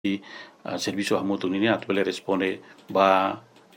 serviço hamutu nini atu bele responde ba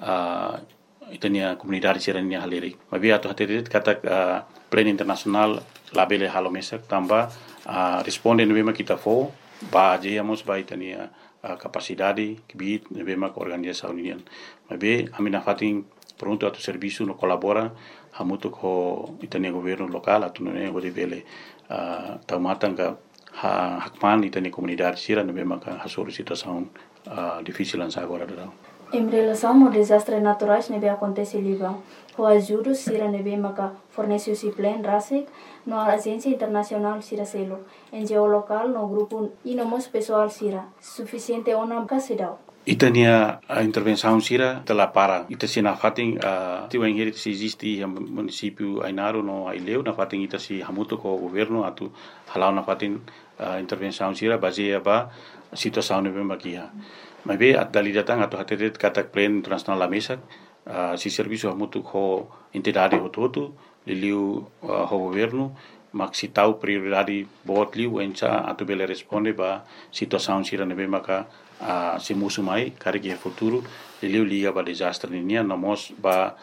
itania comunidade sirania haleri mabi atu haterit kata plan internasional labele halo mesak tamba responde nebema kita fo ba jeyamos ba itania capacidade kibit nebema ka organização union mabi amina fating pronto atu serviço no colabora hamutu ko itania governo local atu ne gode bele taumatanga hakman itania comunidade sira nebema ka hasuru situação difícil agora da. Em relação ao desastres naturais que acontece em Líbano, o ajuda Sira Nebemaka fornece o plan RASEC na agência internacional Sira Selo, NGO local no grupo e no mais pessoal Sira, suficiente ona casidao. Itania a intervenção Sira telah para ita sina fating tiwa ingeri se existe município Ainaro no Aileu na fating ita si hamutu ko governo atu halau na fating intervenção Sira baseia ba situação Nebemaka kia. Mas bem, a dali datang atau hatirit kata plan internasional la mesa, si serviço hamutu ho entidade hototu, liliu ho governo, mak si tau prioridade bot liu enca atau bele responde ba situação sira nebe maka si musu mai kari ke futuro liliu liga ba desastre ninia nomos ba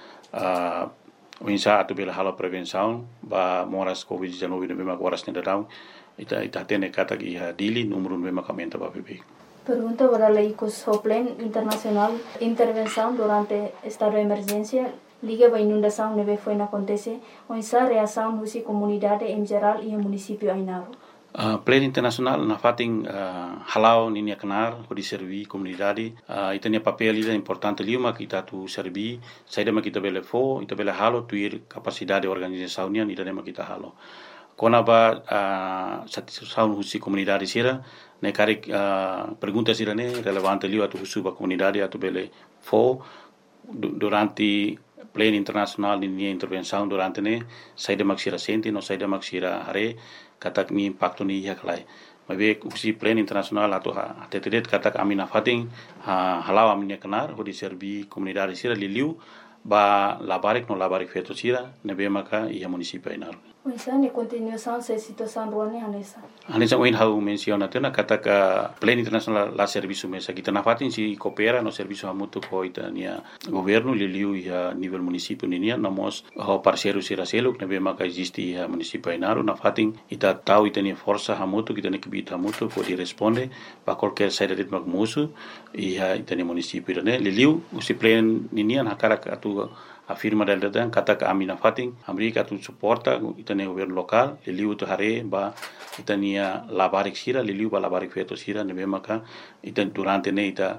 enca atau bele halo prevenção ba moras COVID-19 nebe maka waras nedadau ita tene kata ki dili número nebe maka menta ba bebe. Pergunta para o Plan Internacional Intervenção durante estado de emergência liga a inundação neve foi na acontece ou essa reação da comunidade em geral e o município Ainaro. Plan Internacional na fating halau ninia kenar di servi comunidade itania papel ida importante liuma kita tu servi saida ma kita bele fo ita bele halo tuir capacidade organização nia ida ma kita halo kona ba satisfação husi comunidade sira ne karik pergunta sira ne relevante liu atu husu ba comunidade atu bele fo durante plan internasional ni intervenção durante ne saida maksira senti no saida maksira hare katak ni impacto ni yaklai mabe husi plan internasional atu tetet katak amina fating halau aminia kenar ho di servi comunidade sira liu ba labarik no labarik feto sira nebe maka ia município Ainaro. Oisa ne continuação da situação ruane Hanesa. Hanesa oin hau menciona tena kata ka plan internasional la serviço mesa kita na fatin si coopera no serviço hamutu ko itania governo liliu ia nível município ninia nomos ho parceiro sira selo nebe maka existe ia município Ainaro na fatin ita tau itania força hamutu kita ne kibit hamutu ko di responde ba qualquer saída de musu ia itania município ne liliu usi plan ninia na cara atu afirma del datang kata ka amina fating Amerika tu suporta itania governo local liliu tu hare ba itania labarik sira liliu ba labarik feto sira nebe maka itan durante ne ita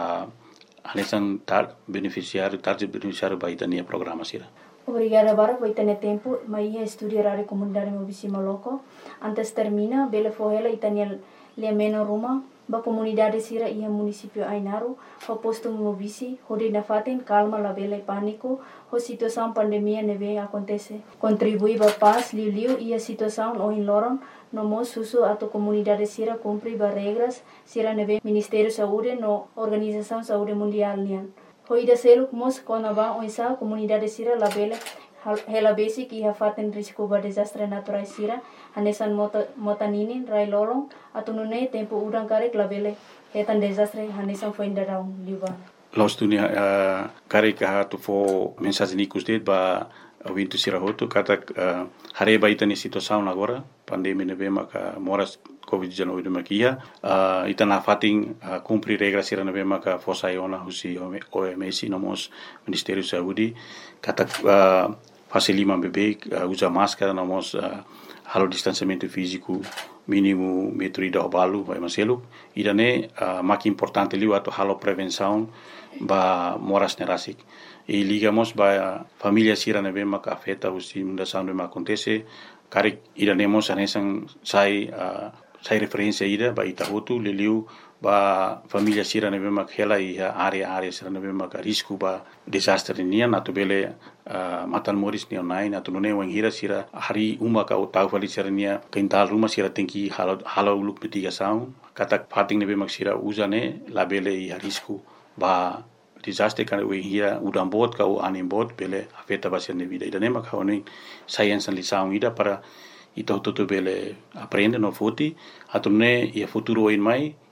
alesan beneficiário ba itania programa sira. Obrigada para por ter tempo, mas ia estudar a comunidade mobisima loco. Antes termina, bele fohela itania lemeno ruma ba comunidade sira ia município Ainaro, ho posto mobisi, hodi na faten calma la bele pânico, ho situação pandemia neve acontece. Contribui ba paz liu ia situação o in loron, no mo susu ato comunidade sira cumpri ba regras, sira neve Ministério Saúde no Organização Saúde Mundial nian. Ho ida seluk mos kona ba o isa comunidade sira la bele hela basic ia faten risco ba desastre natural sira hanesan motaninin rai lolong atau nune tempo udang karek labele hetan desastre hanesan foi indarau Líbano. Los dunia karek tu fo mensagem nikus det ba wintu sira hotu kata hare ba itani situação agora pandemia nebe maka moras COVID-19 de makia itana fating cumprir regras sira nebe maka fosa iona husi OMS nomos Ministério Saúde kata facilima bebê usa máscara nomos halo distanciamento físico mínimo metro ida obalu vai maselu idane mak importante liu atau halo prevenção ba moras nerasik e ligamos ba família sira nebe maka afeta usi mundação de acontece karik idanemos anesan sai referência ida ba itahutu liliu ba família sira nebe mak hela ia area sira nebe mak risco ba desastre nian atau bele matan moris ni online atau nune wang hira sira hari uma ka utau fali sira nia kental rumah sira tinggi halo uluk mitigação katak fating nebe mak sira uzane labele ia risco ba desastre kan we hira udam bot ka u anim bot bele afeta ba sira vida ida nema ka oni science lição ida para ita toto bele aprende no futi atau ne ia futuro in mai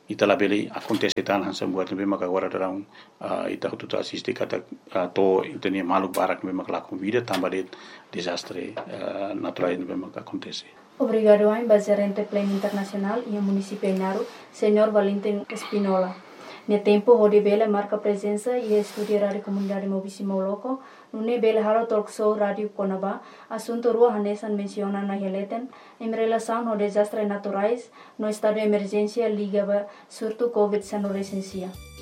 ita labele acontece tan hansa buat nebe maka agora darão ita hutu assiste kata to itania malu barak nebe maka lakum vida tambah de desastre natural nebe maka acontece. Obrigado ao gerente pleno internacional e ao município Ainaro, Senhor Valentim Espinola. No tempo, onde bela marca presença e estudia a comunidade Mobisimo Loco, no bela halo talk show rádio Conaba, assunto rua hanesan menciona na releten em relação ao desastres naturais no estado de emergência ligado surto COVID-19 licencia.